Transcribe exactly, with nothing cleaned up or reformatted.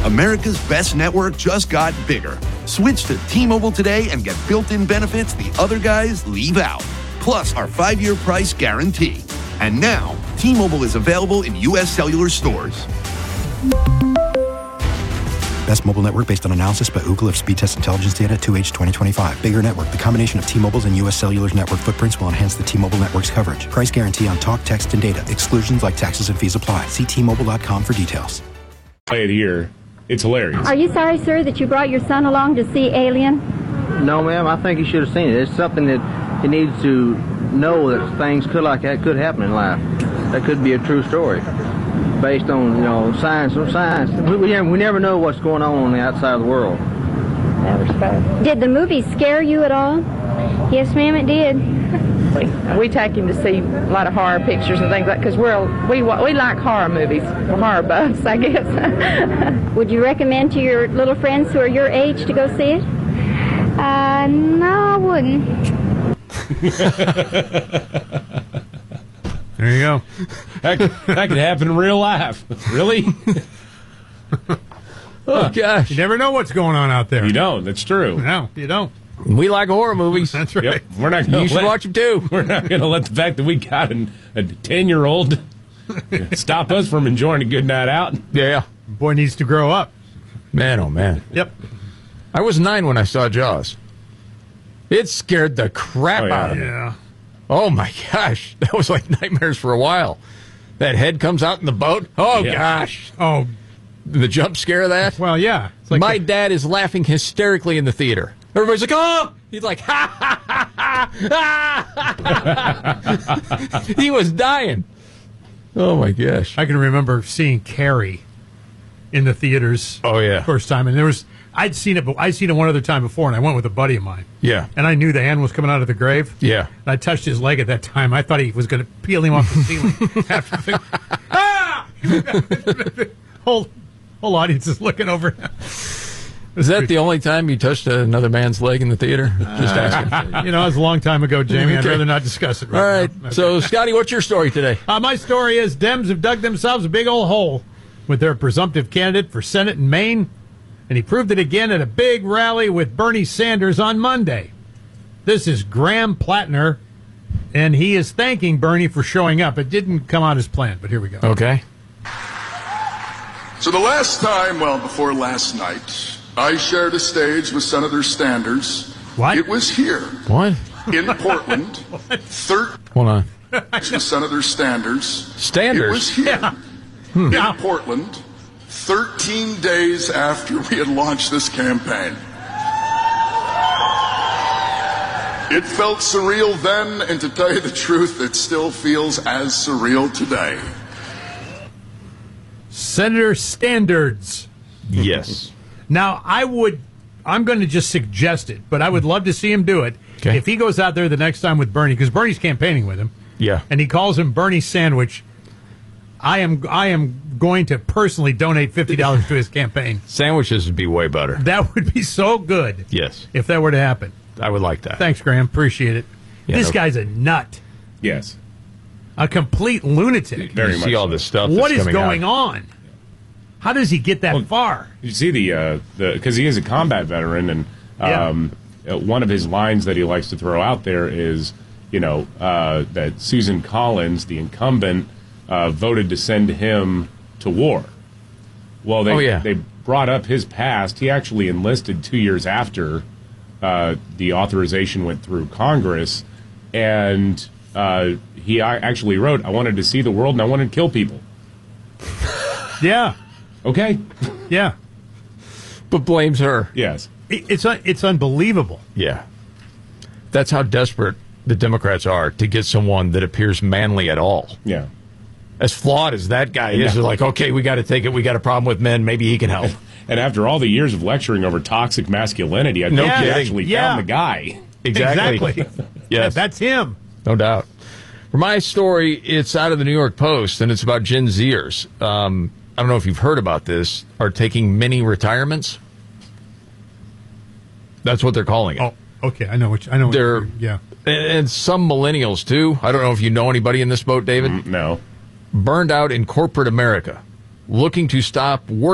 America's best network just got bigger. Switch to T-Mobile today and get built-in benefits the other guys leave out. Plus our five-year price guarantee. And now, T-Mobile is available in U S cellular stores. Best mobile network based on analysis by Ookla of speed test intelligence data two H twenty twenty-five. Bigger network. The combination of T-Mobile's and U S Cellular's network footprints will enhance the T-Mobile network's coverage. Price guarantee on talk, text, and data. Exclusions like taxes and fees apply. See T Mobile dot com for details. Play it here. It's hilarious. Are you sorry, sir, that you brought your son along to see Alien? No, ma'am. I think he should have seen it. It's something that he needs to know that things could like that could happen in life. That could be a true story, based on, you know, science. Or science. We, we, never, we never know what's going on on the outside of the world. Did the movie scare you at all? Yes, ma'am, it did. We take him to see a lot of horror pictures and things like because we're we we like horror movies, we're horror buffs, I guess. Would you recommend to your little friends who are your age to go see it? Uh, no, I wouldn't. There you go. That, that could happen in real life. Really? Oh, gosh. You never know what's going on out there. You don't. That's true. No, you don't. We like horror movies. That's right. Yep. We're not. Gonna you should let, watch them too. We're not going to let the fact that we got an, a ten-year-old stop us from enjoying a good night out. Yeah. Boy needs to grow up. Man, oh man. Yep. I was nine when I saw Jaws. It scared the crap Oh, yeah. out of me. Yeah. Oh my gosh, that was like nightmares for a while. That head comes out in the boat. Oh Yeah. gosh, Oh, the jump scare of that. well, yeah. It's like My the- dad is laughing hysterically in the theater. Everybody's like, "Oh!" He's like, "Ha ha ha ha!" He was dying. Oh my gosh. I can remember seeing Carrie in the theaters. Oh yeah. First time, and there was I'd seen it, but I'd seen it one other time before, and I went with a buddy of mine. Yeah. And I knew the hand was coming out of the grave. Yeah. And I touched his leg at that time. I thought he was going to peel him off the ceiling. After the ah! whole whole audience is looking over. Is that the only time you touched another man's leg in the theater? Just asking. You know, it was a long time ago, Jamie. I'd Okay. rather not discuss it right All right. now. Okay. So, Scotty, what's your story today? Uh, my story is Dems have dug themselves a big old hole with their presumptive candidate for Senate in Maine, and he proved it again at a big rally with Bernie Sanders on Monday. This is Graham Plattner, and he is thanking Bernie for showing up. It didn't come out as planned, but here we go. Okay. So the last time, well, before last night, I shared a stage with Senator Sanders. What? It was here What? in Portland. Third Hold on. with Senator Sanders. Standards? It was here Yeah. in Yeah. Portland, thirteen days after we had launched this campaign. It felt surreal then, and to tell you the truth, it still feels as surreal today. Senator Standards. Yes. Now, I would, I'm going to just suggest it, but I would love to see him do it. Okay. If he goes out there the next time with Bernie, because Bernie's campaigning with him, Yeah. and he calls him Bernie Sandwich, I am I am going to personally donate fifty dollars to his campaign. Sandwiches would be way better. That would be so good Yes. if that were to happen. I would like that. Thanks, Graham. Appreciate it. Yeah, this no- guy's a nut, Yes. a complete lunatic. Very you much see all so. this stuff What that's is coming going out. on? How does he get that Well, far? You see the uh, the because he is a combat veteran, and Yeah. um, uh, one of his lines that he likes to throw out there is, you know, uh, that Susan Collins, the incumbent, uh, voted to send him to war. Well, they Oh, yeah. they brought up his past. He actually enlisted two years after uh, the authorization went through Congress, and uh, he a- actually wrote, "I wanted to see the world and I wanted to kill people." Yeah, Okay. yeah. But blames her. Yes. It, it's un, it's unbelievable. Yeah. That's how desperate the Democrats are to get someone that appears manly at all. Yeah. As flawed as that guy is, Yeah. they're like, okay, we got to take it. We got a problem with men. Maybe he can help. And after all the years of lecturing over toxic masculinity, I No think he kidding. actually Yeah. found the guy. Exactly. Yes. That's him. No doubt. For my story, it's out of the New York Post, and it's about Gen Zers. Um, I don't know if you've heard about this, are taking mini retirements. That's what they're calling it. Oh, okay. I know what you, I know. What They're- you, yeah. And, and some millennials, too. I don't know if you know anybody in this boat, David. No. Burned out in corporate America, looking to stop working.